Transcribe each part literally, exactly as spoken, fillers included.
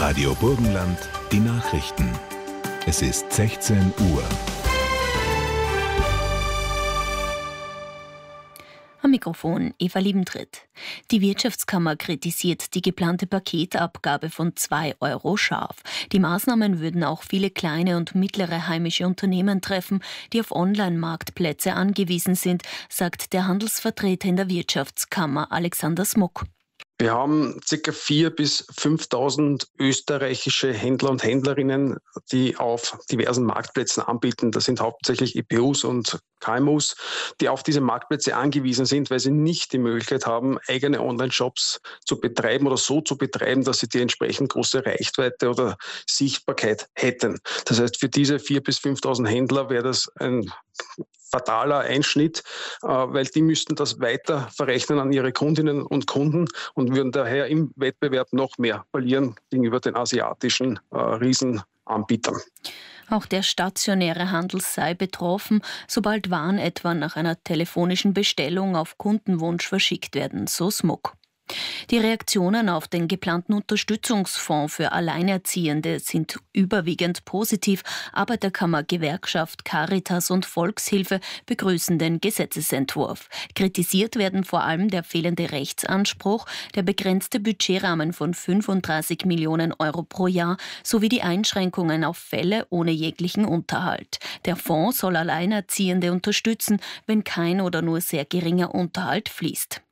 Radio Burgenland, die Nachrichten. Es ist sechzehn Uhr. Am Mikrofon Eva Liebentritt. Die Wirtschaftskammer kritisiert die geplante Paketabgabe von zwei Euro scharf. Die Maßnahmen würden auch viele kleine und mittlere heimische Unternehmen treffen, die auf Online-Marktplätze angewiesen sind, sagt der Handelsvertreter in der Wirtschaftskammer Alexander Smuck. Wir haben ca. viertausend bis fünftausend österreichische Händler und Händlerinnen, die auf diversen Marktplätzen anbieten. Das sind hauptsächlich E P Us und K M Us, die auf diese Marktplätze angewiesen sind, weil sie nicht die Möglichkeit haben, eigene Online-Shops zu betreiben oder so zu betreiben, dass sie die entsprechend große Reichweite oder Sichtbarkeit hätten. Das heißt, für diese viertausend bis fünftausend Händler wäre das ein fataler Einschnitt, weil die müssten das weiter verrechnen an ihre Kundinnen und Kunden und würden daher im Wettbewerb noch mehr verlieren gegenüber den asiatischen äh, Riesenanbietern. Auch der stationäre Handel sei betroffen, sobald Waren etwa nach einer telefonischen Bestellung auf Kundenwunsch verschickt werden, so Smuck. Die Reaktionen auf den geplanten Unterstützungsfonds für Alleinerziehende sind überwiegend positiv. Arbeiterkammer, Gewerkschaft, Caritas und Volkshilfe begrüßen den Gesetzesentwurf. Kritisiert werden vor allem der fehlende Rechtsanspruch, der begrenzte Budgetrahmen von fünfunddreißig Millionen Euro pro Jahr sowie die Einschränkungen auf Fälle ohne jeglichen Unterhalt. Der Fonds soll Alleinerziehende unterstützen, wenn kein oder nur sehr geringer Unterhalt fließt.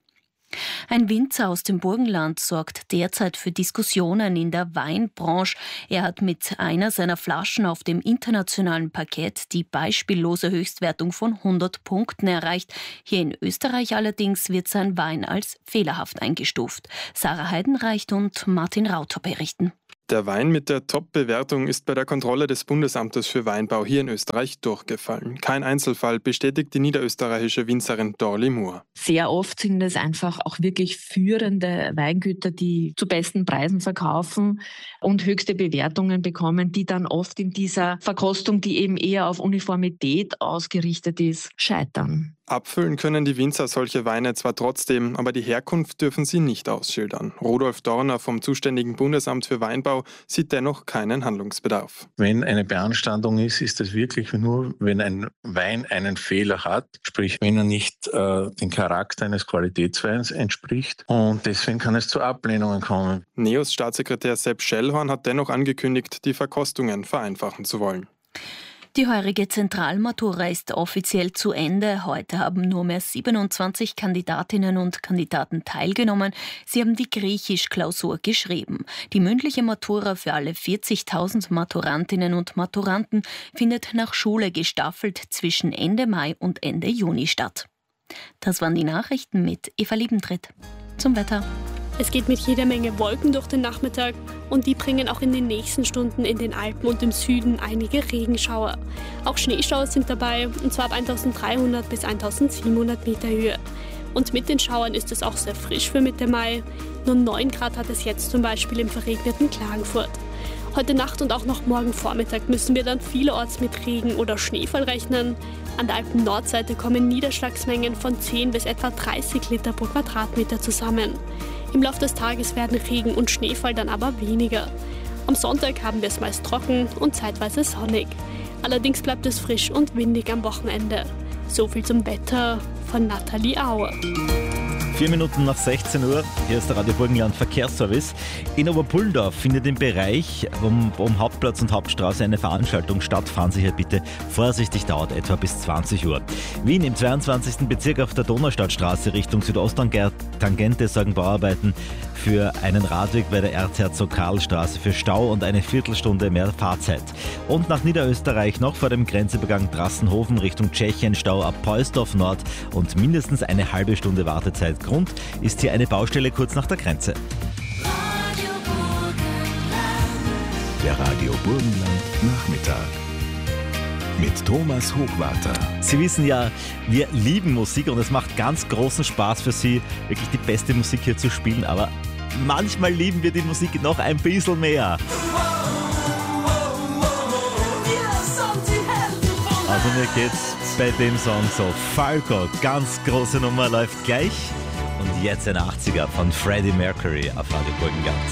Ein Winzer aus dem Burgenland sorgt derzeit für Diskussionen in der Weinbranche. Er hat mit einer seiner Flaschen auf dem internationalen Parkett die beispiellose Höchstwertung von hundert Punkten erreicht. Hier in Österreich allerdings wird sein Wein als fehlerhaft eingestuft. Sarah Heidenreich und Martin Rauter berichten. Der Wein mit der Top-Bewertung ist bei der Kontrolle des Bundesamtes für Weinbau hier in Österreich durchgefallen. Kein Einzelfall, bestätigt die niederösterreichische Winzerin Dorli Moore. Sehr oft sind es einfach auch wirklich führende Weingüter, die zu besten Preisen verkaufen und höchste Bewertungen bekommen, die dann oft in dieser Verkostung, die eben eher auf Uniformität ausgerichtet ist, scheitern. Abfüllen können die Winzer solche Weine zwar trotzdem, aber die Herkunft dürfen sie nicht ausschildern. Rudolf Dorner vom zuständigen Bundesamt für Weinbau sieht dennoch keinen Handlungsbedarf. Wenn eine Beanstandung ist, ist das wirklich nur, wenn ein Wein einen Fehler hat, sprich wenn er nicht äh, dem Charakter eines Qualitätsweins entspricht, und deswegen kann es zu Ablehnungen kommen. Neos Staatssekretär Sepp Schellhorn hat dennoch angekündigt, die Verkostungen vereinfachen zu wollen. Die heurige Zentralmatura ist offiziell zu Ende. Heute haben nur mehr siebenundzwanzig Kandidatinnen und Kandidaten teilgenommen. Sie haben die Griechisch-Klausur geschrieben. Die mündliche Matura für alle vierzigtausend Maturantinnen und Maturanten findet nach Schule gestaffelt zwischen Ende Mai und Ende Juni statt. Das waren die Nachrichten mit Eva Liebentritt. Zum Wetter. Es geht mit jeder Menge Wolken durch den Nachmittag und die bringen auch in den nächsten Stunden in den Alpen und im Süden einige Regenschauer. Auch Schneeschauer sind dabei, und zwar ab eintausenddreihundert bis eintausendsiebenhundert Meter Höhe. Und mit den Schauern ist es auch sehr frisch für Mitte Mai. Nur neun Grad hat es jetzt zum Beispiel im verregneten Klagenfurt. Heute Nacht und auch noch morgen Vormittag müssen wir dann vielerorts mit Regen oder Schneefall rechnen. An der Alpen-Nordseite kommen Niederschlagsmengen von zehn bis etwa dreißig Liter pro Quadratmeter zusammen. Im Laufe des Tages werden Regen und Schneefall dann aber weniger. Am Sonntag haben wir es meist trocken und zeitweise sonnig. Allerdings bleibt es frisch und windig am Wochenende. So viel zum Wetter von Nathalie Auer. Vier Minuten nach sechzehn Uhr, hier ist der Radio Burgenland Verkehrsservice. In Oberpullendorf findet im Bereich um, um Hauptplatz und Hauptstraße eine Veranstaltung statt. Fahren Sie hier bitte vorsichtig, dauert etwa bis zwanzig Uhr. Wien im zweiundzwanzigsten Bezirk auf der Donaustadtstraße Richtung Südosttangente sorgen Bauarbeiten für einen Radweg bei der Erzherzog-Karl-Straße für Stau und eine Viertelstunde mehr Fahrzeit. Und nach Niederösterreich noch vor dem Grenzübergang Drassenhofen Richtung Tschechien Stau ab Poisdorf Nord und mindestens eine halbe Stunde Wartezeit. Grund ist hier eine Baustelle kurz nach der Grenze. Radio Der Radio Burgenland Nachmittag mit Thomas Hochwarter. Sie wissen ja, wir lieben Musik und es macht ganz großen Spaß für Sie, wirklich die beste Musik hier zu spielen, aber manchmal lieben wir die Musik noch ein bisschen mehr. Also mir geht's bei dem Song so. Falco, ganz große Nummer, läuft gleich. Und jetzt ein achtziger von Freddie Mercury auf Radio Burgenland.